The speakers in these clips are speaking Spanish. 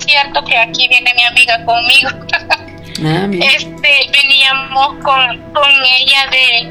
cierto que aquí viene mi amiga conmigo. Veníamos con ella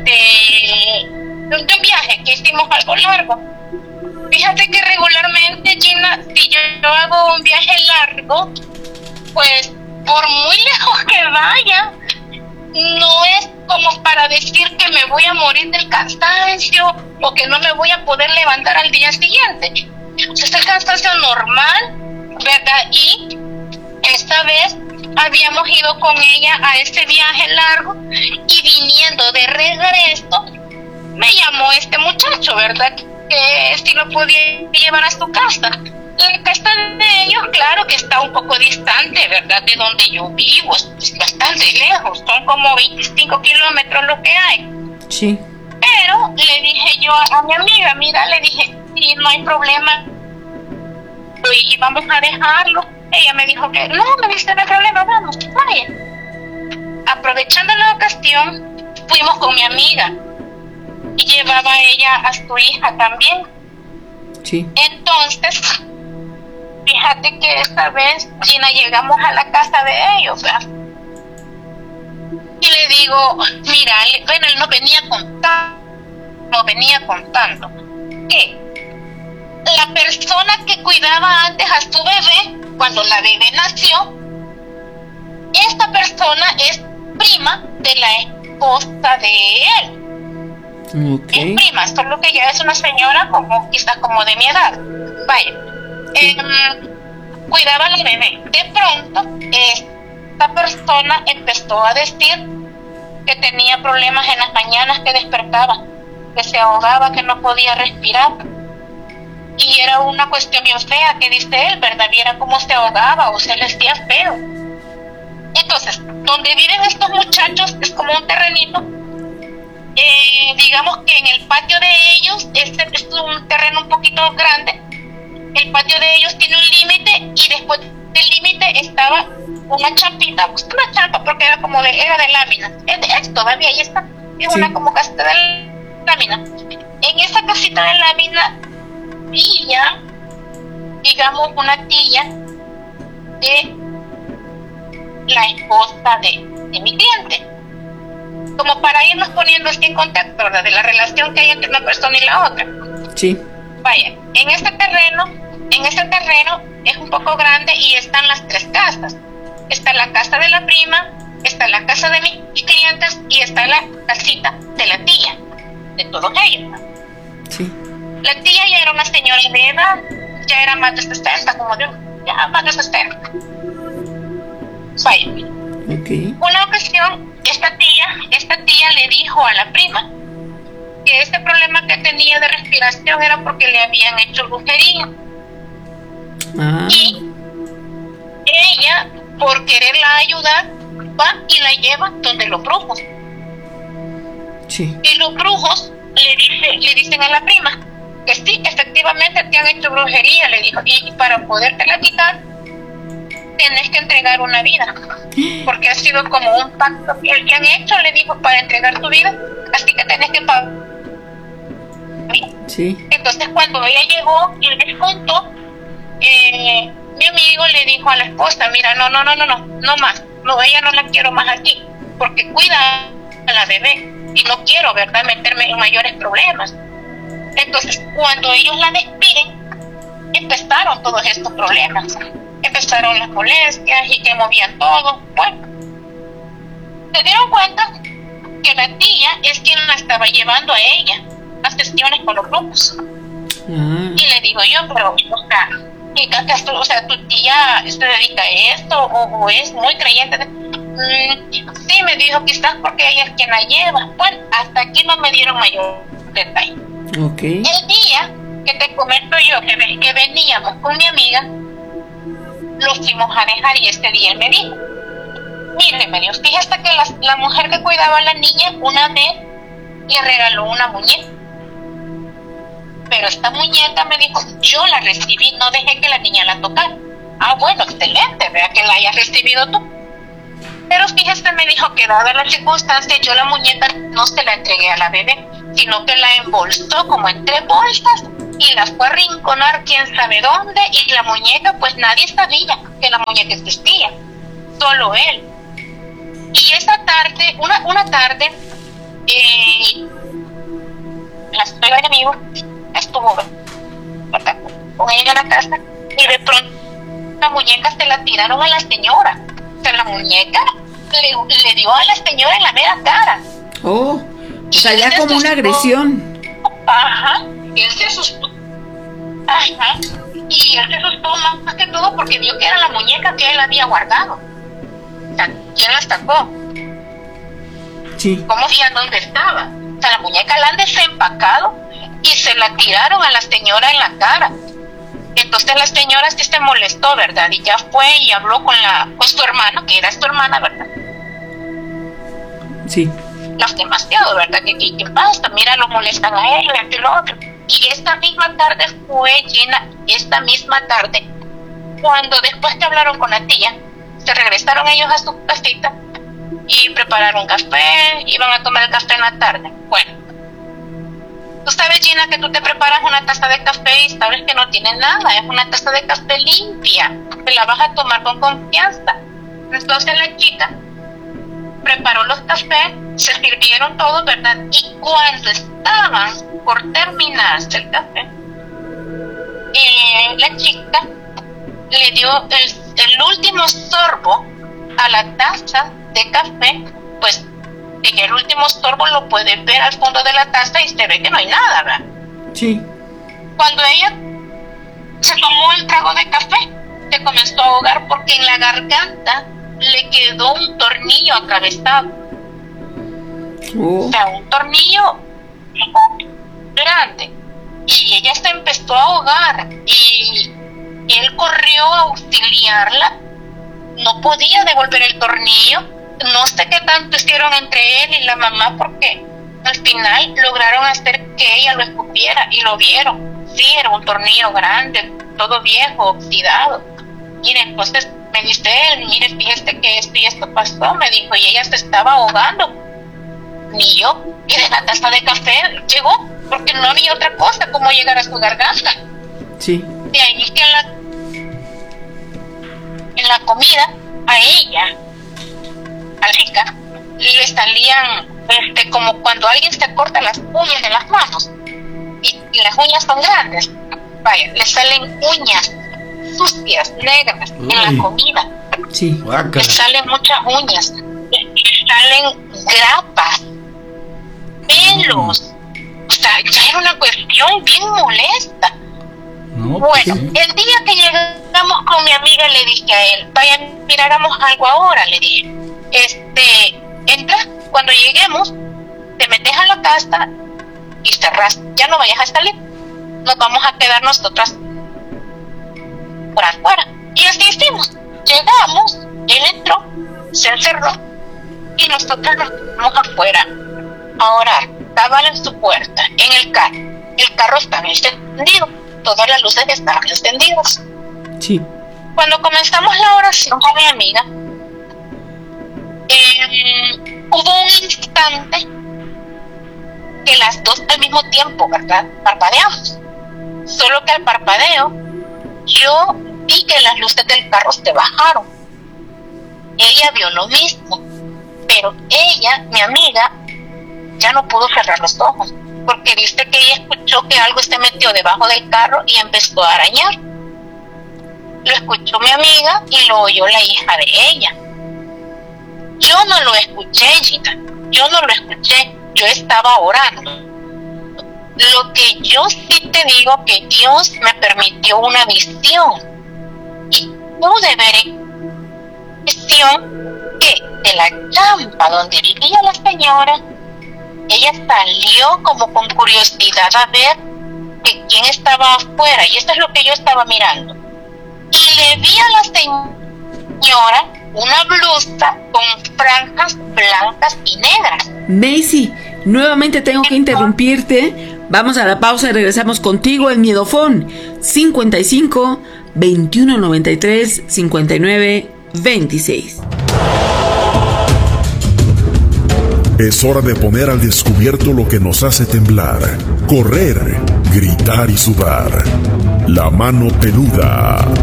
de un viaje que hicimos algo largo. Fíjate que regularmente, Gina, si yo hago un viaje largo, pues por muy lejos que vaya, no es como para decir que me voy a morir del cansancio o que no me voy a poder levantar al día siguiente. O sea, es el cansancio normal, ¿verdad? Y esta vez habíamos ido con ella a este viaje largo y viniendo de regreso me llamó este muchacho, ¿verdad? Que si lo podía llevar a su casa. La casa de ellos, claro que está un poco distante, ¿verdad? De donde yo vivo, es bastante lejos, son como 25 kilómetros lo que hay. Sí. Pero le dije yo a mi amiga, mira, le dije, sí, no hay problema, y vamos a dejarlo. Ella me dijo que no hay problema, vamos, vaya. Aprovechando la ocasión, fuimos con mi amiga y llevaba ella a su hija también. Sí. Entonces, fíjate que esta vez, Gina, llegamos a la casa de ellos, ¿verdad? Y le digo, mira, bueno, él nos venía contando que la persona que cuidaba antes a su bebé, cuando la bebé nació, esta persona es prima de la esposa de él. Okay. Es prima, solo que ya es una señora como quizás como de mi edad. Vaya. Cuidaba a la bebé. De pronto, esta persona empezó a decir que tenía problemas en las mañanas, que despertaba, que se ahogaba, que no podía respirar. Y era una cuestión bien fea, que dice él, ¿verdad? Viera cómo se ahogaba o se le hacía feo. Entonces, donde viven estos muchachos es como un terrenito. Digamos que en el patio de ellos, este es un terreno un poquito grande. El patio de ellos tiene un límite y después del límite estaba una champita, una champa, porque era como era de lámina. Todavía ahí está, es sí. Una como casita de lámina. En esa casita de lámina vivía, digamos, una tía de la esposa de mi cliente. Como para irnos poniendo así en contacto, ¿verdad? De la relación que hay entre una persona y la otra. Sí. Vaya, en ese terreno es un poco grande y están las tres casas. Está la casa de la prima, está la casa de mis clientes y está la casita de la tía, de todos ellos. Sí. La tía ya era una señora de edad, ya era más de 60, ya más de 60. Vaya. Okay. Una ocasión, esta tía le dijo a la prima que este problema que tenía de respiración era porque le habían hecho brujería. Y ella, por quererla ayudar, va y la lleva donde los brujos. Sí. Y los brujos le dicen a la prima que sí, efectivamente te han hecho brujería, le dijo, y para podértela quitar tienes que entregar una vida, porque ha sido como un pacto que han hecho, le dijo, para entregar tu vida, así que tienes que pagar. Sí. Entonces cuando ella llegó y les contó, mi amigo le dijo a la esposa, mira, no más, no, ella no la quiero más aquí, porque cuida a la bebé y no quiero, ¿verdad?, meterme en mayores problemas. Entonces cuando ellos la despiden, empezaron todos estos problemas. Empezaron las molestias y que movían todo. Bueno, se dieron cuenta que la tía es quien la estaba llevando a ella a sesiones con los grupos. Y le digo yo, pero, o sea, tu tía se dedica a esto o es muy creyente. Sí, me dijo, quizás porque ella es quien la lleva. Bueno, hasta aquí no me dieron mayor detalle. Okay. El día que te comento yo que veníamos con mi amiga, lo fuimos a dejar y este día él me dijo, mire, me dijo, fíjate que la mujer que cuidaba a la niña una vez le regaló una muñeca, pero esta muñeca, me dijo, yo la recibí, no dejé que la niña la tocara. Bueno, excelente, vea que la hayas recibido tú. Pero fíjese, me dijo que dada la circunstancia, yo la muñeca no se la entregué a la bebé, sino que la embolsó como entre bolsas y la fue a rinconar quién sabe dónde, y la muñeca, pues nadie sabía que la muñeca existía, solo él. Y esa tarde, una tarde, la suegra de mi amigo estuvo, ¿verdad?, con ella en la casa, y de pronto la muñeca se la tiraron a la señora. O sea, la muñeca le dio a la señora en la mera cara. Oh, o sea, ya como una agresión. Ajá, él se asustó. Ajá, y él se asustó más que todo porque vio que era la muñeca que él había guardado. O sea, ¿quién la sacó? Sí. ¿Cómo sabía dónde estaba? O sea, la muñeca la han desempacado y se la tiraron a la señora en la cara. Entonces la señora sí se molestó, ¿verdad? Y ya fue y habló con su hermana, que era su hermana, ¿verdad? Sí. Demasiado, ¿verdad? ¿Qué pasa? Mira, lo molestan a él, y lo otro. Y esta misma tarde fue, Gina, esta misma tarde, cuando después que hablaron con la tía, se regresaron ellos a su casita y prepararon café, iban a tomar el café en la tarde. Bueno, tú sabes, Gina, que tú te preparas una taza de café y sabes que no tiene nada, es una taza de café limpia, que la vas a tomar con confianza. Entonces la chica preparó los cafés, se sirvieron todos, ¿verdad? Y cuando estaban por terminarse el café, la chica le dio el último sorbo a la taza de café. Pues en el último sorbo lo puedes ver al fondo de la taza y se ve que no hay nada, ¿verdad? Sí. Cuando ella se tomó el trago de café, se comenzó a ahogar porque en la garganta le quedó un tornillo atravesado. Oh. O sea, un tornillo grande. Y ella se empezó a ahogar y él corrió a auxiliarla. No podía devolver el tornillo. No sé qué tanto hicieron entre él y la mamá, porque al final lograron hacer que ella lo escupiera y lo vieron. Sí, era un tornillo grande, todo viejo, oxidado. Mire, entonces me dice él, mire, fíjese que esto y esto pasó, me dijo, y ella se estaba ahogando. Ni yo. Y de la taza de café llegó, porque no había otra cosa como llegar a su garganta. Sí. De ahí que en la comida, a ella, a la chica, le salían, como cuando alguien se corta las uñas de las manos, y las uñas son grandes, vaya, le salen uñas sucias, negras. Uy. En la comida. Sí. Le salen muchas uñas, le salen grapas, pelos. O sea, ya era una cuestión bien molesta. No, bueno, el día que llegamos con mi amiga le dije a él, vaya, mira, hagamos algo ahora, le dije. Entra, cuando lleguemos, te metes a la casa y cerras, ya no vayas a salir. Nos vamos a quedar nosotras por afuera. Y así hicimos. Llegamos, él entró, se encerró y nosotros nos fuimos afuera a orar. Estaban en su puerta, en el carro. El carro estaba encendido, todas las luces estaban encendidas. Sí. Cuando comenzamos la oración con mi amiga, hubo un instante que las dos al mismo tiempo, ¿verdad?, parpadeamos. Solo que al parpadeo yo vi que las luces del carro se bajaron. Ella vio lo mismo, pero ella, mi amiga, ya no pudo cerrar los ojos, porque dice que ella escuchó que algo se metió debajo del carro y empezó a arañar. Lo escuchó mi amiga y lo oyó la hija de ella. Yo no lo escuché, Gina, yo no lo escuché, yo estaba orando. Lo que yo sí te digo, que Dios me permitió una visión y pude ver en visión que de la champa donde vivía la señora, ella salió como con curiosidad a ver que quién estaba afuera, y esto es lo que yo estaba mirando, y le vi a la señora una blusa con franjas blancas y negras. Macy, nuevamente tengo que interrumpirte. Vamos a la pausa y regresamos contigo en Miedofón 55 21 93 59 26. Es hora de poner al descubierto lo que nos hace temblar, correr, gritar y sudar. La Mano Peluda.